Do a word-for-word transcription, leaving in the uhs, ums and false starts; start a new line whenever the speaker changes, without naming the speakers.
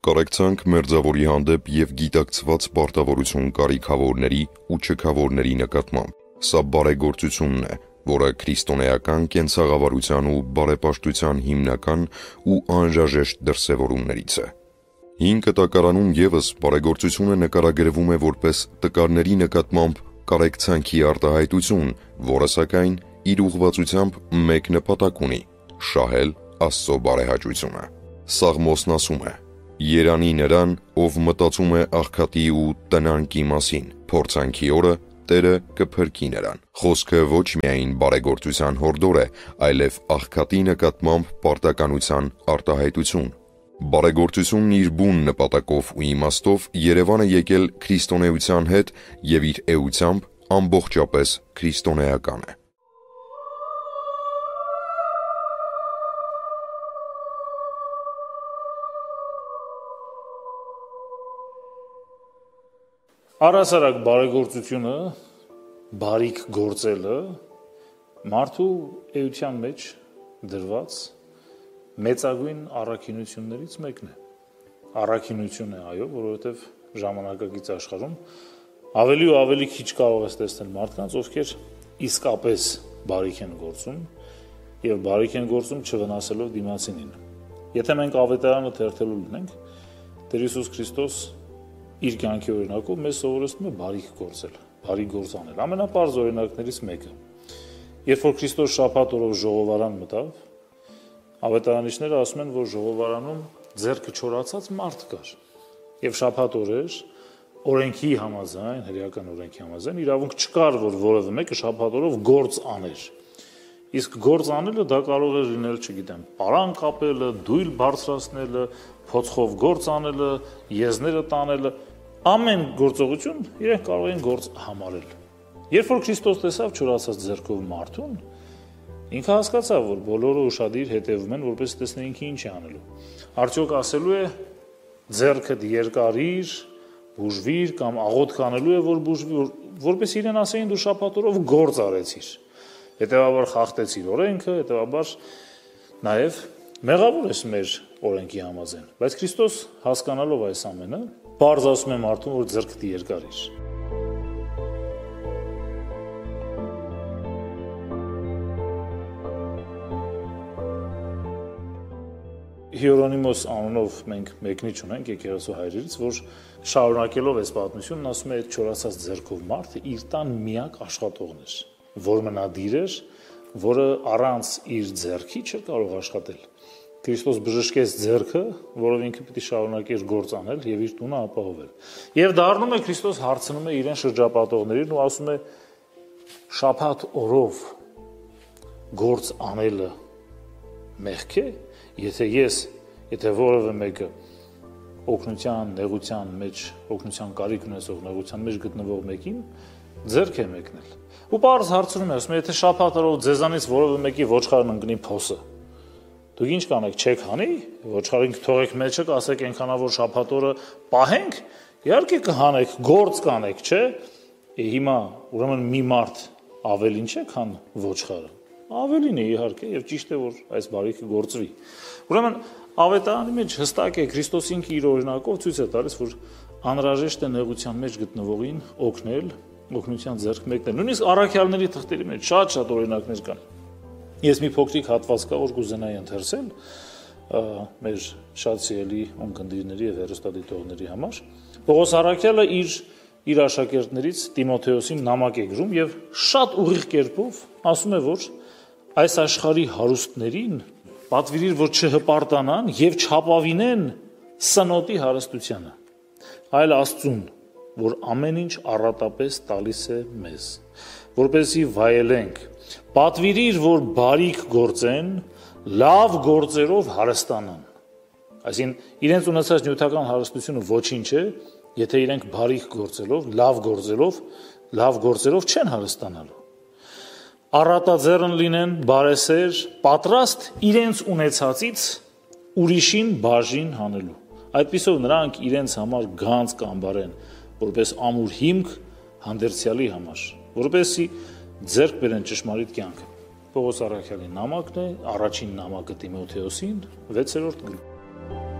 Կարեկցանք մերձավորի հանդեպ և գիտակցված պարտավորություն կարիքավորների ու չքավորների նկատմամբ։ Սա բարեգործությունն է, որը քրիստոնեական կենցաղավարության ու բարեպաշտության հիմնական ու անհրաժեշտ դրսևորումներից է։ Հին Կտակարանում ևս բարեգործությունը նկարագրվում է որպես տկարների նկատմամբ կարեկցանքի արտահայտություն, որը սակայն իր ուղղվածությամբ մեկ նպատակ ունի՝ շահել Աստծո բարեհաճությունը։ Սաղմոսն ասում է. «Երանի նրան, ով մտածում է աղքատի ու տնանկի մասին, փորձանքի օրը Տերը կփրկի նրան»։ Խոսքը ոչ միայն բարեգործության հորդոր է, այլև աղքատի նկատմամբ պարտականության արտահայտություն։ Բարեգործությունն իր բուն նպատակով ու իմաստով Երևան է եկել քրիստոնեության հետ և իր էությամբ ամբողջապես քրիստոնեական է։
Առհասարակ բարեգործությունը, բարիք գործելը մարդու էության մեջ դրված մեծագույն առաքինություններից մեկն է։ Առաքինություն է, այո, որովհետև ժամանակակից աշխարհում ավելի ու ավելի քիչ կարող ես տեսնել մարդկանց, ովքեր իսկապես բարիք են գործում եւ բարիք են գործում չվնասելով դիմացինին։ Եթե մենք ավետարանը թերթելու լինենք, Տեր Հիսուս Քրիստոս իր կյանքի օրինակով մեզ սովորեցնում է բարիք գործել, բարիք գործ անել։ Ամենապարզ օրինակներից մեկը։ Երբ որ Քրիստոս շաբաթ օրով ժողովարան մտավ, ավետարանիչները ասում են, որ ժողովարանում ձեռքը չորացած մարդ կար։ Եվ շաբաթ օրեր օրենքի համաձայն, հրեական օրենքի համաձայն իրավունք չկար, որ որևէ մեկը շաբաթ օրով գործ աներ։ Իսկ գործ անելը դա կարող է լինել, չգիտեմ, պարան կապելը, դույլ բարձրացնելը, փոცხով գործ անելը, եզները տանելը, ամեն գործողություն իրենք կարող են գործ համարել։ Երբ որ Քրիստոս տեսավ չորացած ձեռքով մարդուն, ինքը հասկացավ, որ բոլորը ուշադիր հետևում են, որպես տեսնեն ինքը ինչ է անելու։ Արդյոք ասելու է ձեռքդ երկարիր, բուժվիր կամ աղոթք անելու է, որ բուժվի, որպես իրեն ասեին դու շաբաթ օրով գործ արեցիր։ Հետևաբար խախտեցիր օրենքը, հետևաբար նաև մեղավոր ես մեր օրենքի համաձայն։ Բայց Քրիստոս հասկանալով այս ամենը, պարզ ասում է մարդուն, որ ձեռքդ երկարիր։ Հիերոնիմոս անունով մենք մեկնիչ ունենք եկեղեցու հայրերից, որ շարունակելով այս պատմությունն ասում է, այդ չորացած ձեռքով մարդը իր տան միակ աշխատողն էր, որ մնադիր էր, որը առանց իր ձեռքի չէր կարող աշխատել։ Քրիստոս բժշկեց ձեռքը, որով ինքը պիտի շարունակեր գործ անել եւ իր տունը ապահովել։ Եվ դառնում է Քրիստոս հարցնում է իրեն շրջապատողներին ու ասում է. շաբաթ օրով գործ անելը մեղք է, եթե ես, եթե որևէ մեկը օգնության, նեղության մեջ, օգնության կարիք ունեցող նեղության մեջ գտնվող մեկին ձեռք է մեկնել։ Ու պարզ հարցնում է, ասում է, եթե շաբաթ օրով ձեզանից որևէ մեկի ոչխարն ընկնի փոսը, դուք ինչ կանեք, չեք հանի, ոչխարին թողեք մեջը, ասեք այնքանավոր շաբաթ օրը պահենք, իհարկե կհանեք, գործ կանեք, չէ՞։ Հիմա ուրեմն մի մարդ ավելին չէ, քան ոչխարը։ Ավելին է իհարկե, եւ ճիշտ է, որ այս բարիքը գործվի։ Ուրեմն ավետարանի մեջ հստակ է Քրիստոս ինքը իր օրինակով ցույց է տալիս, որ անհրաժեշտ է նեղության մեջ գտնվողին օգնել, օգնության ձեռք մեկնել։ Նույնիսկ առաքյալների թղթերի մեջ շատ-շատ օրինակներ կան։ Ես մի փոքրիկ հատված կա, որ կուզենայի ընթերցել մեր շատ սիրելի ունկնդիրների եւ հեռուստադիտողների համար։ Պողոս առաքյալը իր իր աշակերտներից Տիմոթեոսին նամակ է գրում եւ շատ ուղիղ կերպով ասում է, որ այս աշխարհի հարուստներին պատվիրիր, որ չհպարտանան եւ չապավինեն սնոտի հարստությանը, այլ Աստծուն, որ ամեն ինչ առատապես տալիս է մեզ, որպեսզի վայելենք, պատվիրիր, որ բարիք գործեն, լավ գործերով հարստանան։ Այսինքն իրենց ունեցած նյութական հարստությունը ոչինչ է, եթե իրենք բարիք գործելով, լավ գործելով, լավ գործերով չեն հարստանալու։ Առատաձեռն լինեն, բարեսեր, պատրաստ իրենց ունեցածից ուրիշին բաժին հանելու։ Այդպիսով նրանք իրենց համար գանձ կամբարեն, որպես ամուր հիմք հանդերձյալի համար, որպեսզի ձեռք բերեն ճշմարիտ կյանքը։ Պողոս առաքյալի նամակն է, առաջին նամակը Տիմոթեոսին, վեցերորդ գլուխ։